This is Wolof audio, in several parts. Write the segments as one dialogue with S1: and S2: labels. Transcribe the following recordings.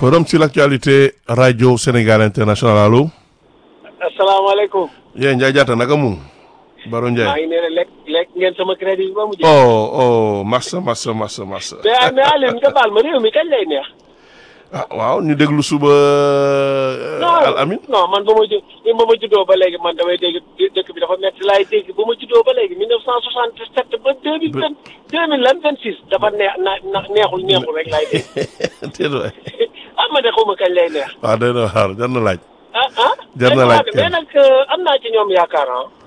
S1: Forum sur l'actualité Radio Sénégal International allo.
S2: asalaamaaleykum.
S1: Ndiaye Diatta naka mu. Baro Ndiaye
S2: maa ngi ne lekk ngeen sama crédit bi ba mu jeex.
S1: massa.
S2: mais Alioune nga baal ma réew mi kañ lay neex.
S1: ah waaw ñu déglu suba. Al Amin
S2: non man ba ma juddoo ba léegi man damay dégg dëkk bi dafa metti laay dégg ba ma juddoo ba léegi 1967 ba 2026 dafa neexul rek laay dégg.
S1: déedéet waay.
S2: ma de xaw ma kañ lay neex.
S1: waaw day na xaar jar na laaj.
S2: jar na laaj mais nag am naa ci ñoom yaakaar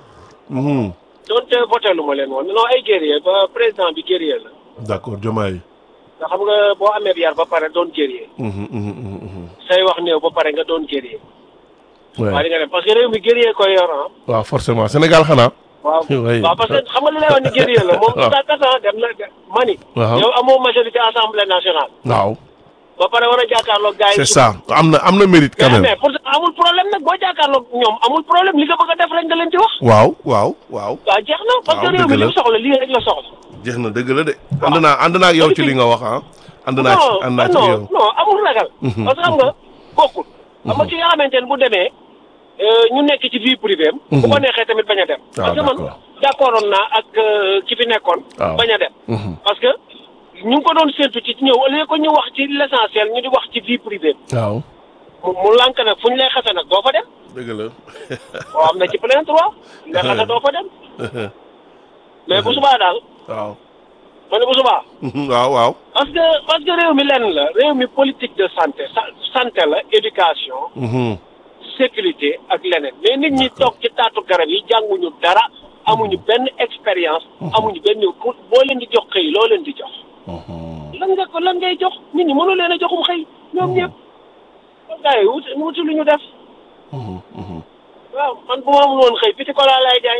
S2: donte voté lu ma leen woon non ay guerrier ba président bi guerrier la.
S1: d'accord Diomaye.
S2: nga xam nga boo amee yar ba pare doon guerrier. say wax néew ba pare nga doon guerrier. waaw di nga dem parce que réew mi guerrier koy yor
S1: waaw forcément Sénégal xanaa.
S2: waaw parce que xam nga li lay wax ni guerrier la moom. waaw dem na mani. yow amoo majorité assemblée nationale.
S1: waaw.
S2: ba pare war a jàkkaarloog gars yi.
S1: c'est ça am na mérite quand même.
S2: mais pour amul problème nag boo jàkkaarloog ñoom amul problème li nga bëgg a def rek nga leen ci wax.
S1: waaw.
S2: waaw jeex na parce que réew mi li mu soxla lii rek la soxla.
S1: jeex na dëgg la de. ànd naa ak yow ci li nga wax ànd naa ci yow
S2: non amul ragal. parce que xam nga bokkul. xam nga ki nga xamante ne bu demee ñu nekk ci vie privée am. bu ko neexee tamit bañ a dem. parce que man d'accordoon naa ak ki fi nekkoon. bañ a dem. parce que ñu ngi ko doon séntu ci ñëw au lieu que ñu wax ci l'essentiel ñu di wax ci vie privée am. waaw mu lànk nag fu ñu lay xase nag doo fa dem.
S1: dëgg la.
S2: waaw am na ci plein droit. fu ñu lay xase doo fa dem. mais bu subaa daal.
S1: waaw.
S2: ma ne bu subaa.
S1: waaw.
S2: parce que réew mi lenn la réew mi politique de santé la éducation. sécurité ak leneen mais nit ñi toog ci taatu garab yi jànguñu dara amuñu benn expérience. amuñu benn boo leen di jox xëy loo leen di jox. lan ngay jox nit ñi mënu leen a joxum xëy ñoom ñëpp. gars yi wuti lu ñu def. waaw man bu ma amul woon xëy petit cola laay jaay.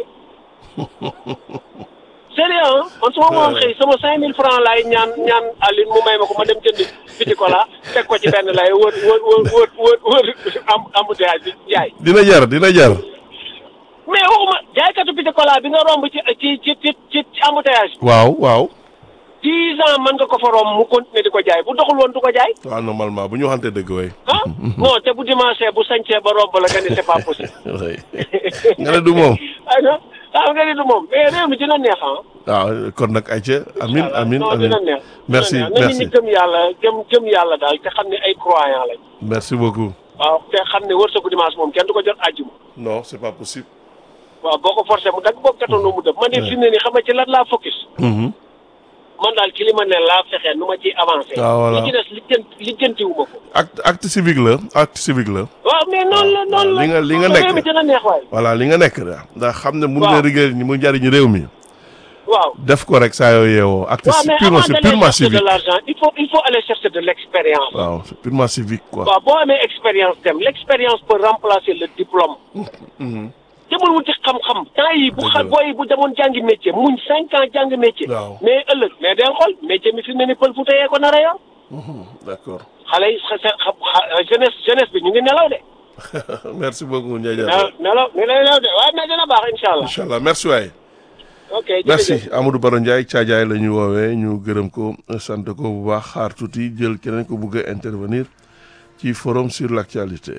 S2: sérieux man su ma amoon xëy sama 5000 francs laay ñaan Aline mu may ma ko ma dem jënd petit cola teg ko ci benn lay wër embouteillage bi jaay.
S1: dina jar.
S2: mais waxuma jaaykatu petit cola bi nga romb ci embouteillage.
S1: waaw.
S2: 10 ans mën nga ko fa romb mu continuer di ko jaay bu doxul woon du ko jaay.
S1: waaw normalement bu ñu waxante dëgg way.
S2: non te bu dimanche bu sañcee ba romb la nga ni c'est pas possible.
S1: nga ne du moom.
S2: nga ni du moom mais réew mi dina neex
S1: waaw kon nag ayca amin
S2: dina neex.
S1: merci
S2: na nit ñi gëm yàlla daal te xam ne ay croyants lañ.
S1: merci beaucoup.
S2: waaw te xam ne wërsëgu dimanche moom kenn du ko jot àjjuma.
S1: non c'est pas possible.
S2: waaw boo ko forcé mu dagg boo ko gàttoon mu def man de fi mu ne nii xam nga ci lan laa focus. man daal ci li ma ne laa fexe nu ma ciy avancé.
S1: voilà
S2: li ci des lijjantiwu ma ko.
S1: acte civique la.
S2: waaw mais noonu la
S1: li nga nekk
S2: réew mi dina neex waay.
S1: voilà li nga nekk da ndax xam ne mun na rigueur mu njariñ réew mi.
S2: waaw
S1: def ko rek saa yoo yeewoo. acte purement civique
S2: de l'argent il faut aller chercher de l'expérience.
S1: waaw c'est purement civique quoi.
S2: waaw boo amee expérience dem l'expérience peut remplacer le diplôme. jëmul wuti xam-xam temps yi booy bu demoon jàngi métier muñ 5 ans jàngi métier. mais ëllëg mais day xool métier mi fi mu ne nii pël fu teyee ko nar a yor.
S1: d'accord.
S2: xale yi jeunesse bi ñu ngi nelaw de.
S1: merci beaucoup Ndiaye Diatta.
S2: nelaw de waaye mais dina baax incha allah.
S1: merci waay.
S2: ok
S1: merci Amadou Baro Ndiaye Caajaay la ñu woowee ñu gërëm ko sant ko bu baax xaar tuuti jël keneen ko bëgg a intervenir ci forum sur l'actualité.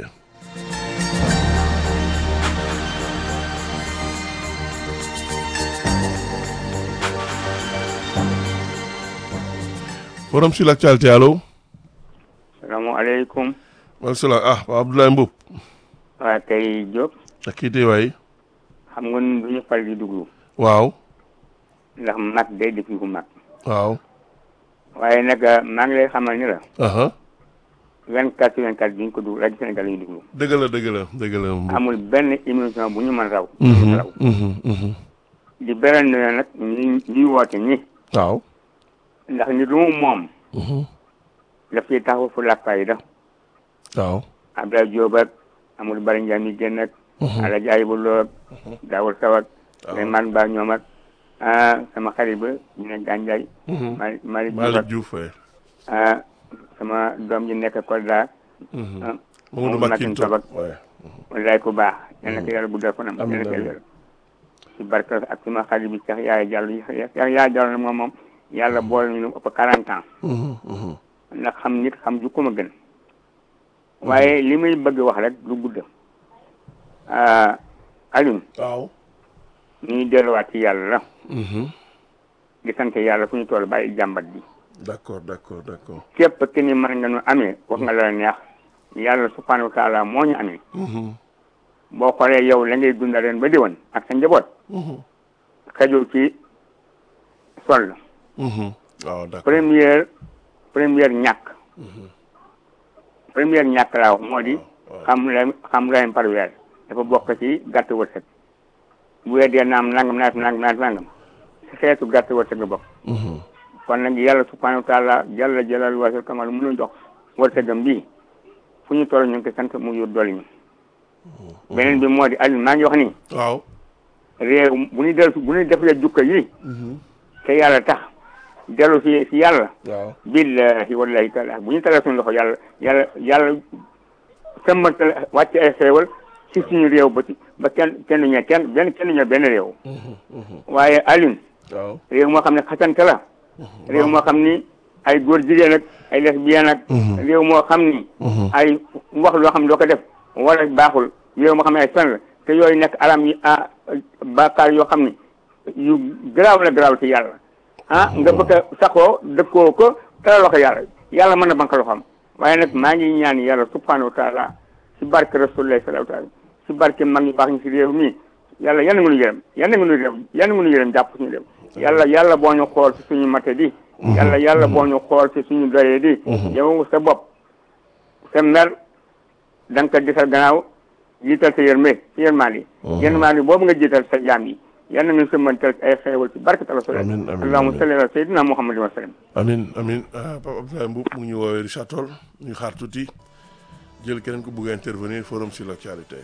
S1: forum sur l'actualité allo.
S3: salaamaaleykum.
S1: maaleykum salaam waa Abdoulaye Mboup.
S3: waa tey Diop.
S1: ak kii tey waay.
S3: xam nga ñun du ñu fal di duglu.
S1: waaw.
S3: ndax mag day def ñu ko mag.
S1: waaw.
S3: waaye nag maa ngi lay xamal ni la. 24/24 bi ñu ko duglu rajo Sénégal la ñuy duglu.
S1: dëgg la.
S3: amul benn émission bu ñu mën raw. di beral ne nag ñuy woote ñi.
S1: waaw.
S3: ndax ni du moom. daf ciy taxaw fu la fayda.
S1: waaw.
S3: Abdoulaye Diop ak Amadou Bari Ndiaye mi génn ak. Alaaji Ayibou Lo ak. Daawul Saw ak. Souleymane Ba ñoom ak. sama xarit ba ñu ne Gandiaye.
S1: Malick Diouf
S3: sama doom ji nekk Kolda.
S1: Mamadou Makin Top
S3: wallaay ku baax. yal na ko yàlla guddal fanam. yal na ko yàlla ci barke ak sama xarit bi Cheikh Yaaya Diallo moom yàlla boole ñu ëpp 40 ans. ndax xam nit xam ju ko ma gën. waaye li muy bëgg wax rek lu gudd. Alioune.
S1: waaw.
S3: ñuy delluwaat ci yàlla. di sant yàlla fu ñu toll bàyyi jàmbat bi.
S1: d'accord.
S3: képp ki ni mën nga nu amee wax nga la neex yàlla subhanahu wa taala moo ñu amee. boo xoolee yow la ngay dundal ren ba déwén ak sa njaboot. xajul ci sol.
S1: waaw d'accord.
S3: première ñàkk. première ñàkk laa wax moo di. xam layam par weer dafa bokk ci gàtt wërsëg. bu weer dee naam nangam si xeetu gàtt wërsëg la bokk. kon nag yàlla subhanahu wa taala jalla jalal wasal kamal mu nu jox wërsëgam bii fu ñu toll ñu ngi koy sant mu yor dolli ñu. beneen bi moo di Aliou maa ngi wax ni.
S1: waaw.
S3: réew bu ñu defee jukka yi. te yàlla tax dellu si yàlla.
S1: waaw.
S3: billahi wallahi taala bu ñu talee suñu loxo yàlla sëmmatal wàcc ay xéewal si suñu réew ba kenn benn réew. waaye Aliou.
S1: waaw.
S3: réew moo xam ne xasante la. réew moo xam ni ay góor jigéen ak ay lesbienne ak. réew moo xam ni. ay wax loo xam ne doo ko def wala baaxul réew moo xam ne ay fen la te yooyu nekk alam yi bàkkaar yoo xam ni yu garaaw ci yàlla nga bëgg a saxoo dëkkoo ko teraloo ko yàlla mën na banka loxoom waaye nag maa ngi ñaan yàlla subhanahu wa taala si barke rasulullah sallallahu alayhi si barke mag ñu baax ñu si réew mi yàlla yan nga nu yërëm jàpp suñu réew yàlla boo ñu xool si suñu mate di yàlla boo ñu xool si suñu doyee di yow sa bopp sa mer da nga ko disal gannaaw jiital sa yërmande boobu nga jiital sa jaam yi yal na ñu sëmmantal ay xeewal ci barke rasul allahumma salli ala sayyidina muhammadin wa sallam
S1: amin Pape Abdoulaye Mboup mu ngi ñu woowee Richard Toll ñu xaar tuuti jël keneen ku bëgg a intervenir forum sur l'actualité.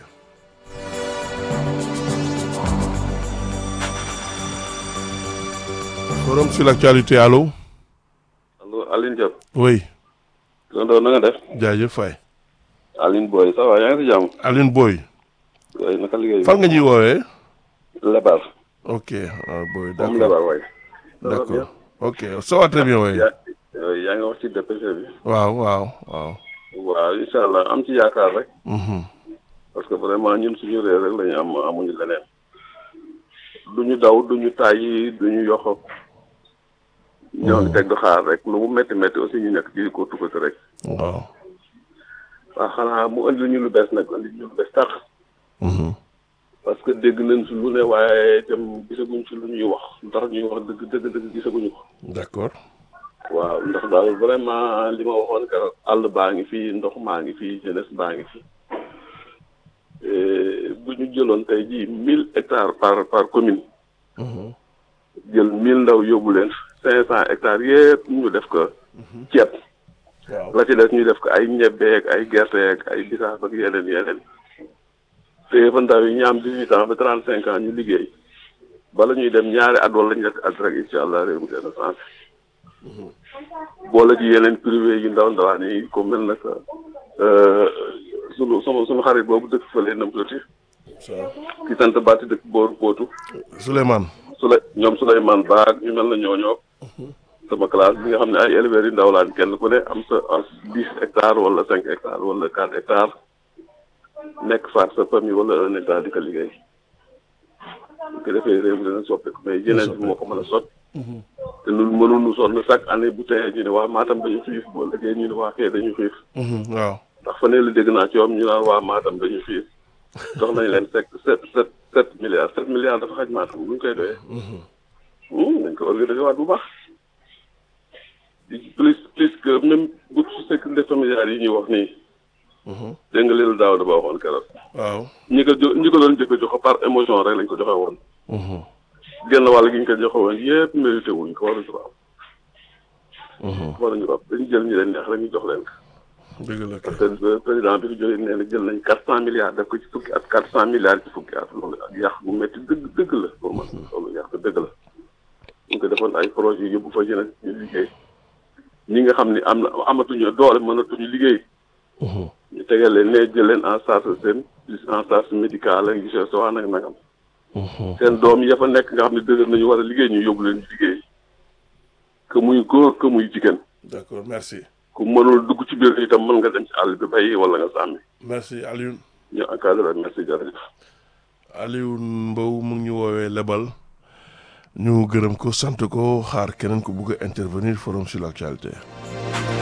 S1: forum sur l'actualité allo.
S4: Aline Diop.
S1: oui.
S4: tonton na nga def.
S1: jaajëf Faye.
S4: Aline Boy ça va yaa ngi si jàmm.
S1: Aline Boy.
S4: waaye naka liggéey.
S1: fan nga ñuy woowee.
S4: Lebar.
S1: ok Boy
S4: moom
S1: d'accord
S4: Lebar waay.
S1: d'accord ok ça va très bien waay.
S4: yaa ngi wax ci DPG bi.
S1: waaw.
S4: waaw incha allah am ci yaakaar rek. parce que vraiment ñun suñu réew rek la ñu am amuñu leneen. duñu daw duñu tàyyi duñu yoxo. ñoo ngi teg du xaar rek lu mu métti aussi ñu nekk ci ko tukkati rek.
S1: waaw
S4: xanaa mu indi ñu lu bees nag indi ñu lu bees tax. parce que dégg nañ si lu ne waaye itam gisaguñ si lu ñuy wax ndax ñuy wax dëgg gisaguñu ko.
S1: d'accord.
S4: waaw ndax daal vraiment li ma waxoon keroog àll baa ngi fii ndox maa ngi fii jeunesse baa ngi fii bu ñu jëloon tey jii 1000 hectares par commune. jël 1000 ndaw yóbbu leen 500 hectares yëpp ñu def ko ceeb.
S1: waaw
S4: la ci des ñu def ko ay ñebeek ay gerteek ay bisaab ak yeneen. te fa ndaw yi ñu am 18 ans ba 35 ans ñu liggéey bala ñuy dem ñaari at wala ñetti at rek incha allah réew mi dina changé. boole ci yeneen privé yu ndawaan yi ko mel nag sunu xarit boobu dëkk fële nam tuuti ki sant baati dëkk booru Potou.
S1: Souleymane.
S4: ñoom Souleymane Ba ak ñu mel na ñooñoo sama classe bi nga xam ne ay éleveurs yu ndaw laan kenn ku ne am sa 10 hectares wala 5 hectares wala 4 hectares nekk faak sa famille wala 1 hectare di ko liggéey bu ko defee réew mi dina soppeeku mais yeneen bi moo ko mën a sot te ñun mënuñu sonn chaque année bu teyee ñu ne waa Matam dañu xiif boo liggéey ñu ne waa Kelle dañu xiif.
S1: waaw
S4: ndax fa ne la dégg naa ci yoom ñu naan waa Matam dañu xiif jox nañ leen 7 milliards 7 milliards dafa xaj Matam bu ñu koy doyee. dañ ko organisé waat bu baax. plus que même bu sécurité familiale yi ñuy wax nii. dégg nga leen daaw dafa waxoon keroog.
S1: waaw
S4: ñi ko doon jëkk a joxe par émotion rek lañ ko joxe woon. genn wàll gi ñu ko joxe woon yëpp mérité wuñ ko waruñu ko am. waruñu ko am dañu jël ñu leen neex rek ñu jox leen ko.
S1: dëgg la
S4: parce que président bi fi jógee nee na jël nañ 400 milliards def ko ci fukki at 400 milliards ci fukki at loolu ak yàq bu métti dëgg la pour man loolu yàq dëgg la. ñu ko defoon ay projets yóbbu fa yeneen ñu liggéey ñi nga xam ni amatuñu doole mënatuñu liggéey. ñu tegal leen ne jël leen en charge seen en charge médicale ak gisee soo nag nagam. seen doom yi fa nekk nga xam ne dëgër nañu war a liggéey ñu yóbbu leen ñu liggéey que muy góor que muy jigéen.
S1: d'accord merci.
S4: ku mënul dugg ci biir itam mën nga dem ci àll bi bay wala nga sàmmi.
S1: merci Alioune.
S4: ñu encadré merci jërëjëf.
S1: Alioune Mbow mu ngi ñu woowee Lebal ñu gërëm ko sant ko xaar keneen ko bugg a intervenir forum sur l'actualité.